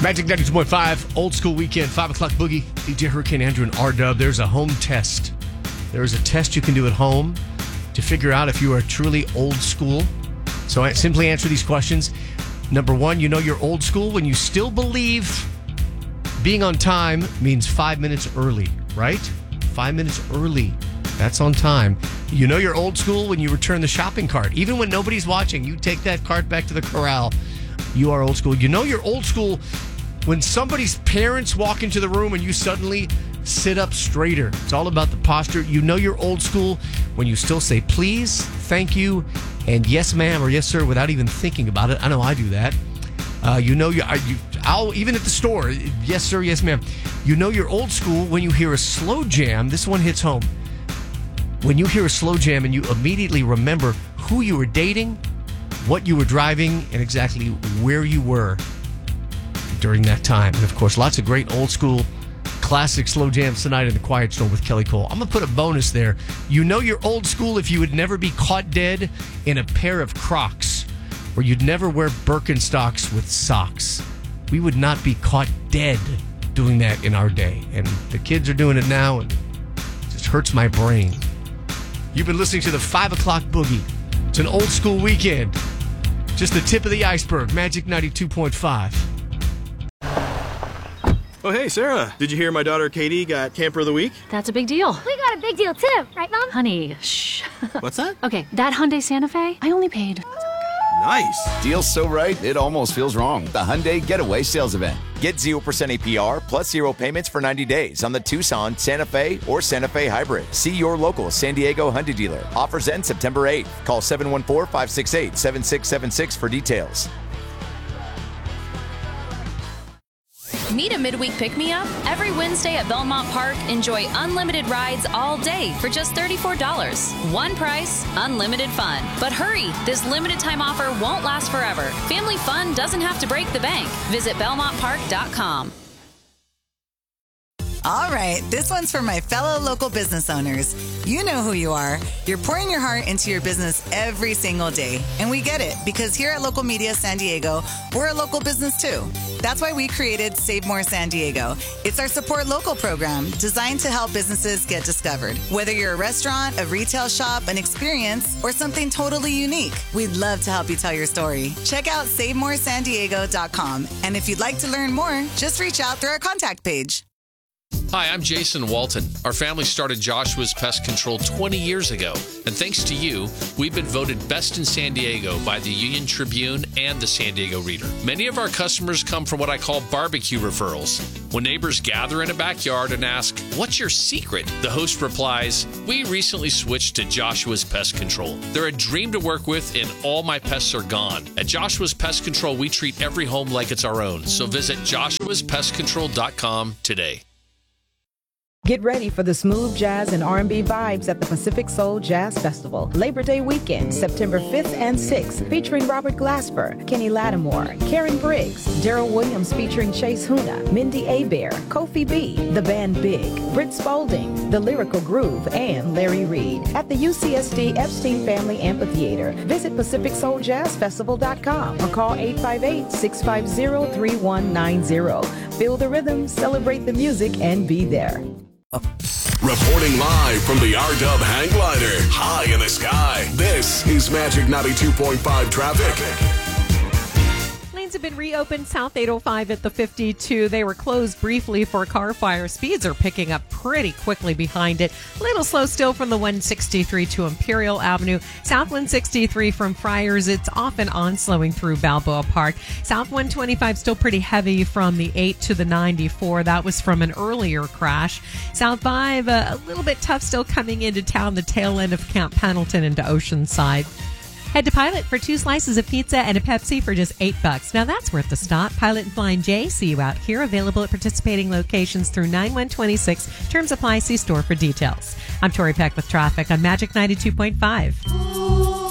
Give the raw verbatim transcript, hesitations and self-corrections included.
Magic ninety-two point five, old school weekend, five o'clock boogie. D J Hurricane Andrew and R-Dub. There's a home test. There is a test you can do at home to figure out if you are truly old school. So I simply answer these questions. Number one, you know you're old school when you still believe being on time means five minutes early, right? Five minutes early. That's on time. You know you're old school when you return the shopping cart. Even when nobody's watching, you take that cart back to the corral. You are old school. You know you're old school when somebody's parents walk into the room and you suddenly sit up straighter. It's all about the posture. You know you're old school when you still say please, thank you, and yes ma'am or yes sir without even thinking about it. I know I do that. Uh, you know you, you I'll even at the store, yes sir, yes ma'am. You know you're old school when you hear a slow jam. This one hits home. When you hear a slow jam and you immediately remember who you were dating, what you were driving, and exactly where you were during that time. And of course, lots of great old school classic slow jams tonight in the Quiet Storm with Kelly Cole. I'm going to put a bonus there. You know you're old school if you would never be caught dead in a pair of Crocs, or you'd never wear Birkenstocks with socks. We would not be caught dead doing that in our day. And the kids are doing it now, and it just hurts my brain. You've been listening to the five o'clock boogie. It's an old school weekend. Just the tip of the iceberg. Magic ninety-two point five. Oh, hey, Sarah. Did you hear my daughter Katie got Camper of the Week? That's a big deal. We got a big deal, too. Right, Mom? Honey, shh. What's that? Okay, that Hyundai Santa Fe, I only paid... Nice. Deal's so right, it almost feels wrong. The Hyundai Getaway Sales Event. Get zero percent A P R plus zero payments for ninety days on the Tucson, Santa Fe, or Santa Fe Hybrid. See your local San Diego Hyundai dealer. Offers end September eighth. Call seven one four, five six eight, seven six seven six for details. Need a midweek pick-me-up? Every Wednesday at Belmont Park, enjoy unlimited rides all day for just thirty-four dollars. One price, unlimited fun. But hurry, this limited time offer won't last forever. Family fun doesn't have to break the bank. Visit belmont park dot com. All right, this one's for my fellow local business owners. You know who you are. You're pouring your heart into your business every single day. And we get it, because here at Local Media San Diego, we're a local business too. That's why we created Save More San Diego. It's our support local program designed to help businesses get discovered. Whether you're a restaurant, a retail shop, an experience, or something totally unique, we'd love to help you tell your story. Check out save more san diego dot com. And if you'd like to learn more, just reach out through our contact page. Hi, I'm Jason Walton. Our family started Joshua's Pest Control twenty years ago, and thanks to you, we've been voted best in San Diego by the Union Tribune and the San Diego Reader. Many of our customers come from what I call barbecue referrals. When neighbors gather in a backyard and ask, "What's your secret?" the host replies, "We recently switched to Joshua's Pest Control. They're a dream to work with, and all my pests are gone. At Joshua's Pest Control, we treat every home like it's our own, so visit joshuas pest control dot com today." Get ready for the smooth jazz and R and B vibes at the Pacific Soul Jazz Festival. Labor Day weekend, September fifth and sixth, featuring Robert Glasper, Kenny Lattimore, Karen Briggs, Daryl Williams featuring Chase Huna, Mindy Abair, Kofi B, The Band Big, Britt Spaulding, The Lyrical Groove, and Larry Reed at the U C S D Epstein Family Amphitheater. Visit pacific soul jazz festival dot com or call eight five eight, six five zero, three one nine zero. Feel the rhythm, celebrate the music, and be there. Reporting live from the R-Dub hang glider, high in the sky, this is Magic ninety-two point five traffic. Lanes have been reopened south eight oh five at the fifty-two. They were closed briefly for a car fire. Speeds are picking up pretty quickly behind it. A little slow still from the one sixty-three to Imperial Avenue. South one sixty-three from Friars. It's off and on slowing through Balboa Park. South one twenty-five still pretty heavy from the eight to the ninety-four. That was from an earlier crash. South five, uh, a little bit tough still coming into town, the tail end of Camp Pendleton into Oceanside. Head to Pilot for two slices of pizza and a Pepsi for just eight bucks. Now that's worth the stop. Pilot and Flying J, see you out here. Available at participating locations through nine one twenty-six. Terms apply. See store for details. I'm Tori Peck with traffic on Magic ninety-two point five.